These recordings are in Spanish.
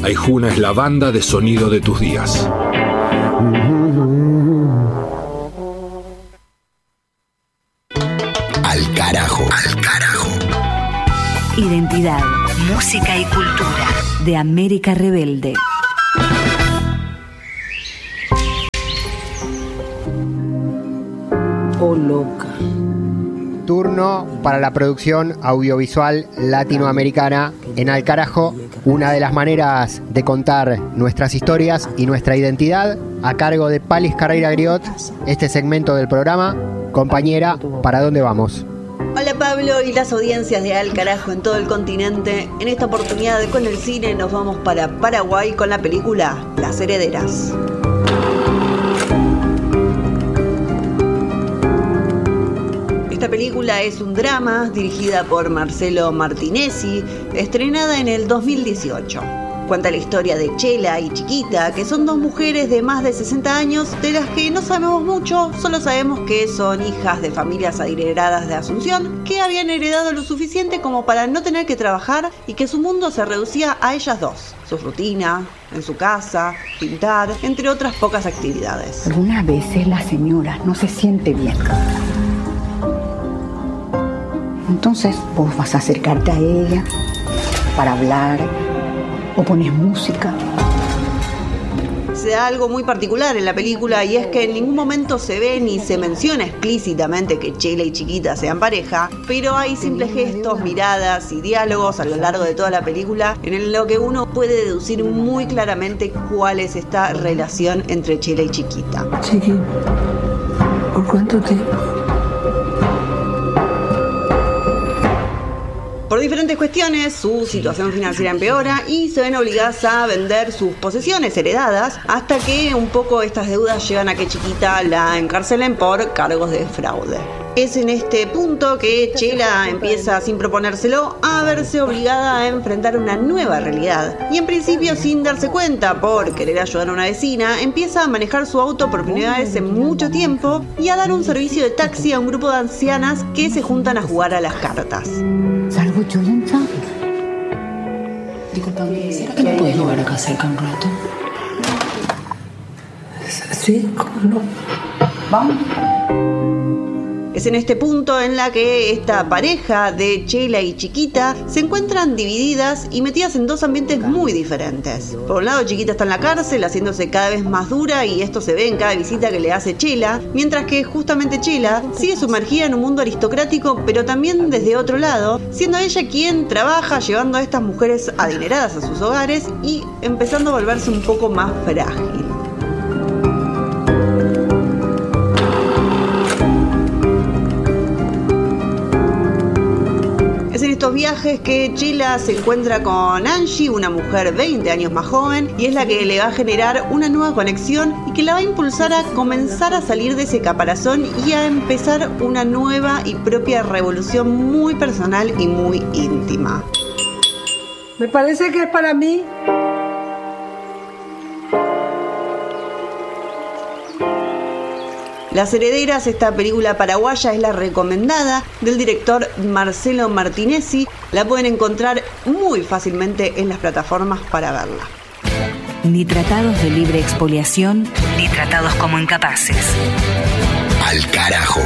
Aijuna es la banda de sonido de tus días. Al carajo. Al carajo. Identidad, música y cultura de América Rebelde. Oh, loca. Turno para la producción audiovisual latinoamericana en Al Carajo, una de las maneras de contar nuestras historias y nuestra identidad, a cargo de Palis Carreira Griot, este segmento del programa. Compañera, ¿para dónde vamos? Hola Pablo y las audiencias de Al Carajo en todo el continente. En esta oportunidad con el cine nos vamos para Paraguay con la película Las Herederas. Esta película es un drama dirigida por Marcelo Martinezzi, estrenada en el 2018. Cuenta la historia de Chela y Chiquita, que son dos mujeres de más de 60 años, de las que no sabemos mucho, solo sabemos que son hijas de familias adineradas de Asunción, que habían heredado lo suficiente como para no tener que trabajar y que su mundo se reducía a ellas dos. Su rutina, en su casa, pintar, entre otras pocas actividades. Algunas veces la señora no se siente bien. Entonces vos vas a acercarte a ella para hablar o pones música. Se da algo muy particular en la película y es que en ningún momento se ve ni se menciona explícitamente que Chela y Chiquita sean pareja, pero hay simples gestos, miradas y diálogos a lo largo de toda la película en lo que uno puede deducir muy claramente cuál es esta relación entre Chela y Chiquita. Chiqui, ¿por cuánto tiempo? Por diferentes cuestiones, su situación financiera empeora y se ven obligadas a vender sus posesiones heredadas hasta que un poco estas deudas llegan a que Chiquita la encarcelen por cargos de fraude. Es en este punto que Chela empieza, sin proponérselo, a verse obligada a enfrentar una nueva realidad. Y en principio, sin darse cuenta, por querer ayudar a una vecina, empieza a manejar su auto por primera vez en mucho tiempo y a dar un servicio de taxi a un grupo de ancianas que se juntan a jugar a las cartas. ¿Salgo cholenta? Disculpame, ¿será que me puedes llevar acá cerca un rato? Sí, ¿cómo no? Vamos. Es en este punto en la que esta pareja de Chela y Chiquita se encuentran divididas y metidas en dos ambientes muy diferentes. Por un lado, Chiquita está en la cárcel haciéndose cada vez más dura y esto se ve en cada visita que le hace Chela, mientras que justamente Chela sigue sumergida en un mundo aristocrático, pero también desde otro lado, siendo ella quien trabaja llevando a estas mujeres adineradas a sus hogares y empezando a volverse un poco más frágil. En estos viajes que Chela se encuentra con Angie, una mujer 20 años más joven, y es la que le va a generar una nueva conexión y que la va a impulsar a comenzar a salir de ese caparazón y a empezar una nueva y propia revolución muy personal y muy íntima. Me parece que es para mí. Las Herederas, esta película paraguaya, es la recomendada del director Marcelo Martinezzi. La pueden encontrar muy fácilmente en las plataformas para verla. Ni tratados de libre expoliación, ni tratados como incapaces. Al carajo.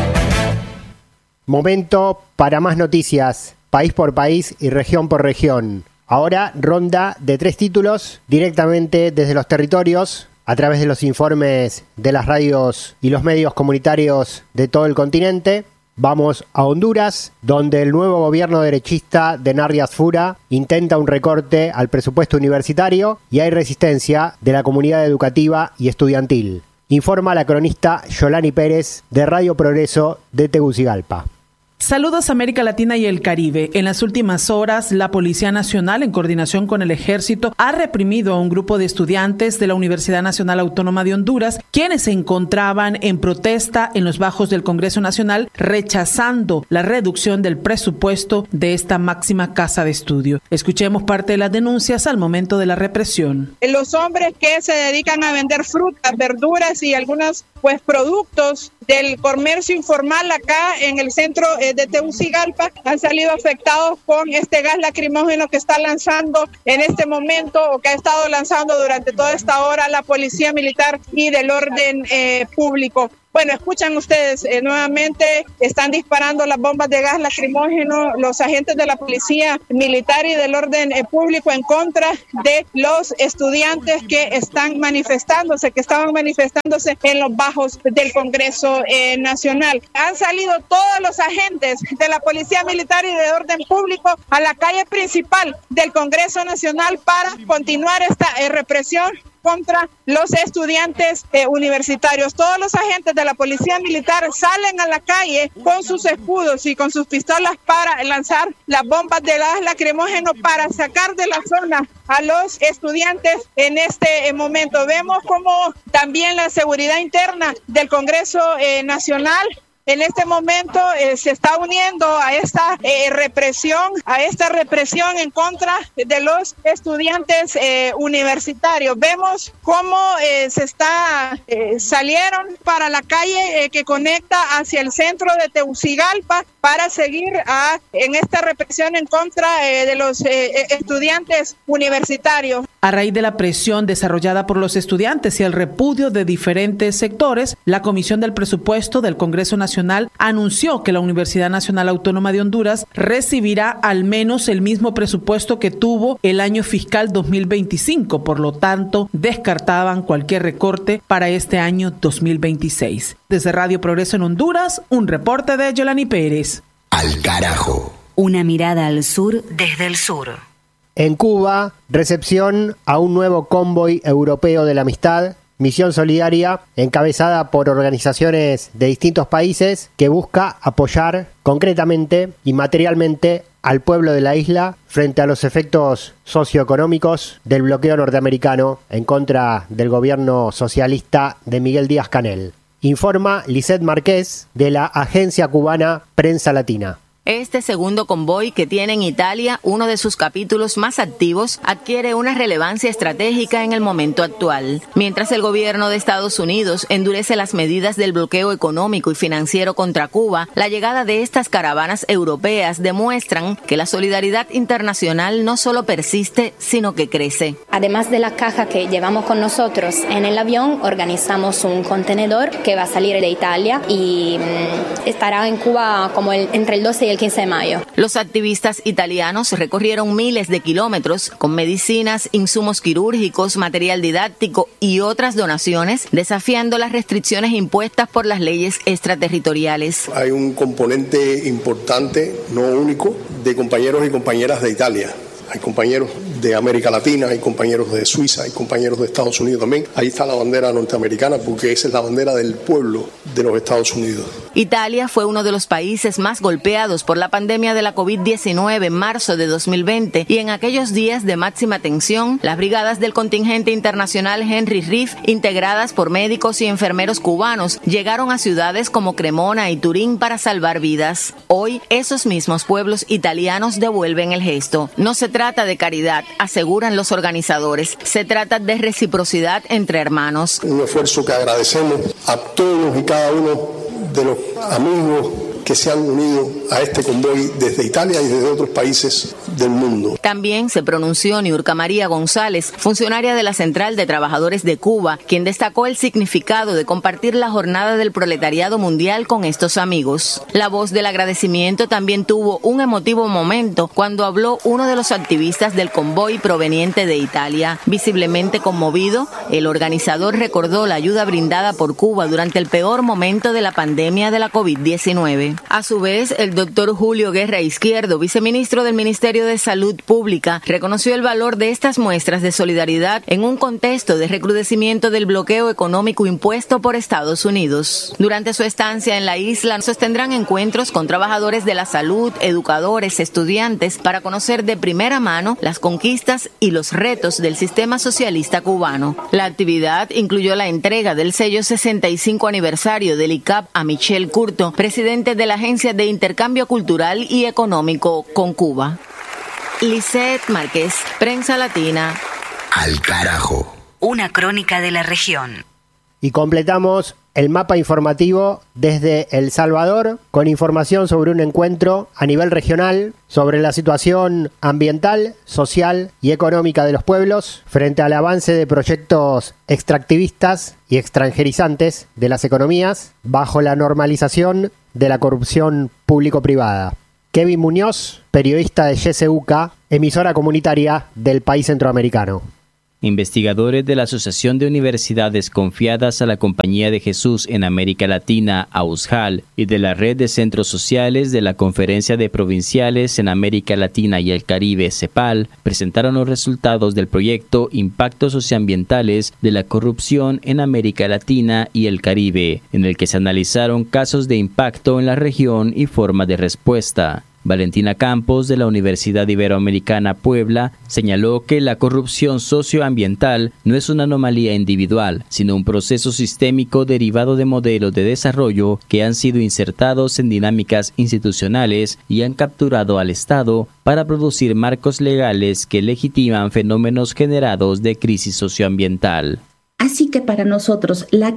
Momento para más noticias, país por país y región por región. Ahora ronda de 3 títulos directamente desde los territorios, a través de los informes de las radios y los medios comunitarios de todo el continente. Vamos a Honduras, donde el nuevo gobierno derechista de Narrias Fura intenta un recorte al presupuesto universitario y hay resistencia de la comunidad educativa y estudiantil. Informa la cronista Yolani Pérez de Radio Progreso de Tegucigalpa. Saludos América Latina y el Caribe. En las últimas horas, la Policía Nacional, en coordinación con el Ejército, ha reprimido a un grupo de estudiantes de la Universidad Nacional Autónoma de Honduras, quienes se encontraban en protesta en los bajos del Congreso Nacional, rechazando la reducción del presupuesto de esta máxima casa de estudio. Escuchemos parte de las denuncias al momento de la represión. Los hombres que se dedican a vender frutas, verduras y algunas pues productos del comercio informal acá en el centro de Tegucigalpa han salido afectados con este gas lacrimógeno que está lanzando en este momento o que ha estado lanzando durante toda esta hora la Policía Militar y del Orden Público. Bueno, escuchan ustedes, nuevamente están disparando las bombas de gas lacrimógeno los agentes de la Policía Militar y del Orden Público en contra de los estudiantes que estaban manifestándose en los bajos del Congreso Nacional. Han salido todos los agentes de la Policía Militar y de Orden Público a la calle principal del Congreso Nacional para continuar esta represión contra los estudiantes universitarios. Todos los agentes de la Policía Militar salen a la calle con sus escudos y con sus pistolas para lanzar las bombas de gas lacrimógeno para sacar de la zona a los estudiantes en este momento. Vemos como también la seguridad interna del Congreso Nacional en este momento se está uniendo a esta represión en contra de los estudiantes universitarios. Vemos cómo salieron para la calle que conecta hacia el centro de Tegucigalpa para seguir en esta represión en contra de los estudiantes universitarios. A raíz de la presión desarrollada por los estudiantes y el repudio de diferentes sectores, la Comisión del Presupuesto del Congreso Nacional anunció que la Universidad Nacional Autónoma de Honduras recibirá al menos el mismo presupuesto que tuvo el año fiscal 2025. Por lo tanto, descartaban cualquier recorte para este año 2026. Desde Radio Progreso en Honduras, un reporte de Yolani Pérez. Al carajo. Una mirada al sur desde el sur. En Cuba, recepción a un nuevo convoy europeo de la amistad, misión solidaria encabezada por organizaciones de distintos países que busca apoyar concretamente y materialmente al pueblo de la isla frente a los efectos socioeconómicos del bloqueo norteamericano en contra del gobierno socialista de Miguel Díaz-Canel. Informa Lisette Márquez de la agencia cubana Prensa Latina. Este segundo convoy, que tiene en Italia uno de sus capítulos más activos, adquiere una relevancia estratégica en el momento actual. Mientras el gobierno de Estados Unidos endurece las medidas del bloqueo económico y financiero contra Cuba, la llegada de estas caravanas europeas demuestran que la solidaridad internacional no solo persiste, sino que crece. Además de la caja que llevamos con nosotros en el avión, organizamos un contenedor que va a salir de Italia y estará en Cuba como entre el 12 y el 15 de mayo. Los activistas italianos recorrieron miles de kilómetros con medicinas, insumos quirúrgicos, material didáctico y otras donaciones, desafiando las restricciones impuestas por las leyes extraterritoriales. Hay un componente importante, no único, de compañeros y compañeras de Italia. Hay compañeros de América Latina, hay compañeros de Suiza, hay compañeros de Estados Unidos también. Ahí está la bandera norteamericana porque esa es la bandera del pueblo de los Estados Unidos. Italia fue uno de los países más golpeados por la pandemia de la COVID-19 en marzo de 2020 y en aquellos días de máxima tensión, las brigadas del contingente internacional Henry Reef, integradas por médicos y enfermeros cubanos, llegaron a ciudades como Cremona y Turín para salvar vidas. Hoy, esos mismos pueblos italianos devuelven el gesto. No se trata de caridad, aseguran los organizadores. Se trata de reciprocidad entre hermanos. Un esfuerzo que agradecemos a todos y cada uno de los amigos que se han unido a este convoy desde Italia y desde otros países del mundo. También se pronunció Niurka María González, funcionaria de la Central de Trabajadores de Cuba, quien destacó el significado de compartir la jornada del proletariado mundial con estos amigos. La voz del agradecimiento también tuvo un emotivo momento cuando habló uno de los activistas del convoy proveniente de Italia. Visiblemente conmovido, el organizador recordó la ayuda brindada por Cuba durante el peor momento de la pandemia de la COVID-19. A su vez, el doctor Julio Guerra Izquierdo, viceministro del Ministerio de Salud Pública, reconoció el valor de estas muestras de solidaridad en un contexto de recrudecimiento del bloqueo económico impuesto por Estados Unidos. Durante su estancia en la isla, sostendrán encuentros con trabajadores de la salud, educadores, estudiantes, para conocer de primera mano las conquistas y los retos del sistema socialista cubano. La actividad incluyó la entrega del sello 65 aniversario del ICAP a Michel Curto, presidente de la Agencia de Intercambio Cultural y Económico con Cuba. Lisette Márquez, Prensa Latina. Al carajo. Una crónica de la región. Y completamos el mapa informativo desde El Salvador, con información sobre un encuentro a nivel regional sobre la situación ambiental, social y económica de los pueblos frente al avance de proyectos extractivistas y extranjerizantes de las economías bajo la normalización de la corrupción público-privada. Kevin Muñoz, periodista de YSUK, emisora comunitaria del país centroamericano. Investigadores de la Asociación de Universidades Confiadas a la Compañía de Jesús en América Latina, AUSJAL, y de la Red de Centros Sociales de la Conferencia de Provinciales en América Latina y el Caribe, CEPAL, presentaron los resultados del proyecto Impactos Socioambientales de la Corrupción en América Latina y el Caribe, en el que se analizaron casos de impacto en la región y formas de respuesta. Valentina Campos, de la Universidad Iberoamericana Puebla, señaló que la corrupción socioambiental no es una anomalía individual, sino un proceso sistémico derivado de modelos de desarrollo que han sido insertados en dinámicas institucionales y han capturado al Estado para producir marcos legales que legitiman fenómenos generados de crisis socioambiental. Así que para nosotros la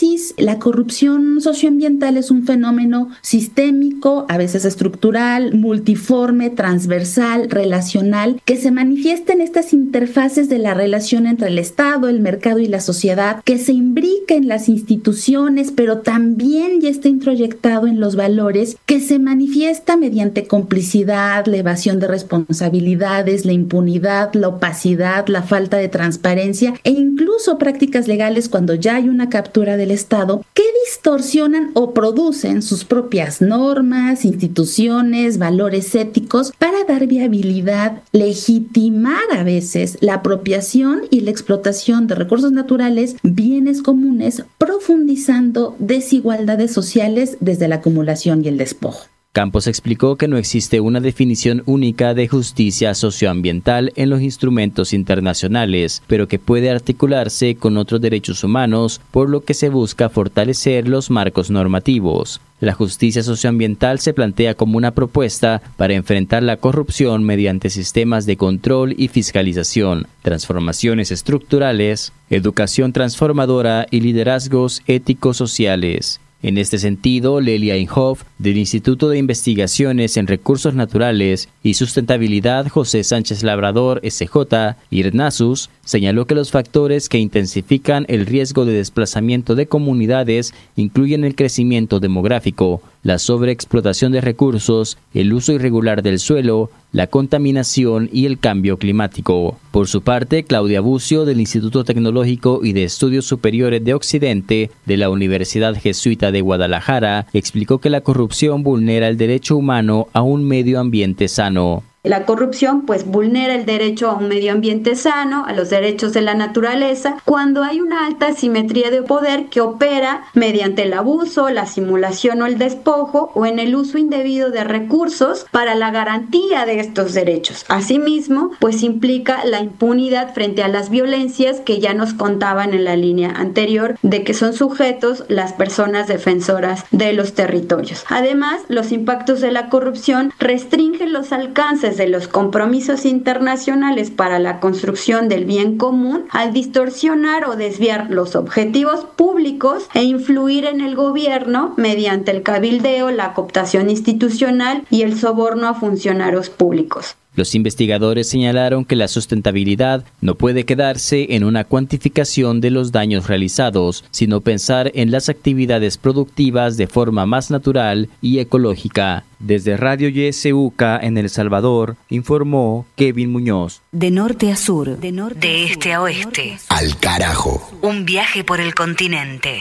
corrupción socioambiental es un fenómeno sistémico, a veces estructural, multiforme, transversal, relacional, que se manifiesta en estas interfaces de la relación entre el Estado, el mercado y la sociedad, que se imbrica en las instituciones, pero también ya está introyectado en los valores, que se manifiesta mediante complicidad, la evasión de responsabilidades, la impunidad, la opacidad, la falta de transparencia e incluso prácticas legales cuando ya hay una captura del Estado que distorsionan o producen sus propias normas, instituciones, valores éticos para dar viabilidad, legitimar a veces la apropiación y la explotación de recursos naturales, bienes comunes, profundizando desigualdades sociales desde la acumulación y el despojo. Campos explicó que no existe una definición única de justicia socioambiental en los instrumentos internacionales, pero que puede articularse con otros derechos humanos, por lo que se busca fortalecer los marcos normativos. La justicia socioambiental se plantea como una propuesta para enfrentar la corrupción mediante sistemas de control y fiscalización, transformaciones estructurales, educación transformadora y liderazgos éticos sociales. En este sentido, Lelia Inhofe, del Instituto de Investigaciones en Recursos Naturales y Sustentabilidad José Sánchez Labrador, SJ, IRNASUS, señaló que los factores que intensifican el riesgo de desplazamiento de comunidades incluyen el crecimiento demográfico, la sobreexplotación de recursos, el uso irregular del suelo, la contaminación y el cambio climático. Por su parte, Claudia Bucio, del Instituto Tecnológico y de Estudios Superiores de Occidente de la Universidad Jesuita de Guadalajara, explicó que la corrupción vulnera el derecho humano a un medio ambiente sano. La corrupción vulnera el derecho a un medio ambiente sano, a los derechos de la naturaleza, cuando hay una alta asimetría de poder que opera mediante el abuso, la simulación o el despojo o en el uso indebido de recursos para la garantía de estos derechos. Asimismo, implica la impunidad frente a las violencias que ya nos contaban en la línea anterior de que son sujetos las personas defensoras de los territorios. Además, los impactos de la corrupción restringen los alcances de los compromisos internacionales para la construcción del bien común al distorsionar o desviar los objetivos públicos e influir en el gobierno mediante el cabildeo, la cooptación institucional y el soborno a funcionarios públicos. Los investigadores señalaron que la sustentabilidad no puede quedarse en una cuantificación de los daños realizados, sino pensar en las actividades productivas de forma más natural y ecológica. Desde Radio YSUK en El Salvador, informó Kevin Muñoz. De norte a sur, de este a oeste. Al carajo. Un viaje por el continente.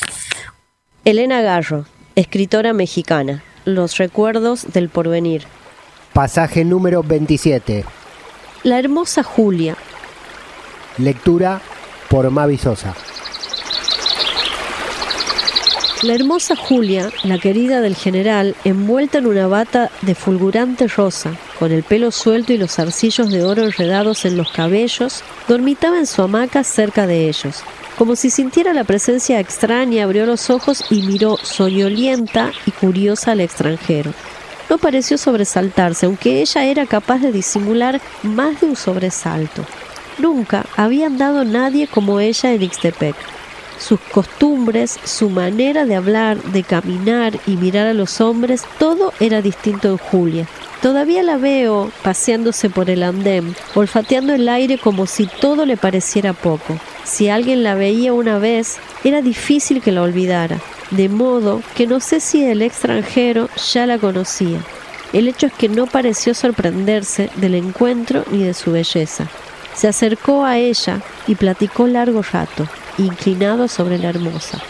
Elena Garro, escritora mexicana. Los recuerdos del porvenir. Pasaje número 27. La hermosa Julia. Lectura por Mavi Sosa. La hermosa Julia, la querida del general, envuelta en una bata de fulgurante rosa, con el pelo suelto y los zarcillos de oro enredados en los cabellos, dormitaba en su hamaca cerca de ellos. Como si sintiera la presencia extraña, abrió los ojos y miró soñolienta y curiosa al extranjero. No pareció sobresaltarse, aunque ella era capaz de disimular más de un sobresalto. Nunca había andado nadie como ella en Ixtepec. sus costumbres, su manera de hablar, de caminar y mirar a los hombres, todo era distinto en Julia. Todavía la veo paseándose por el andén, olfateando el aire como si todo le pareciera poco. Si alguien la veía una vez, era difícil que la olvidara, de modo que no sé si el extranjero ya la conocía. El hecho es que no pareció sorprenderse del encuentro ni de su belleza. Se acercó a ella y platicó largo rato, inclinado sobre la hermosa.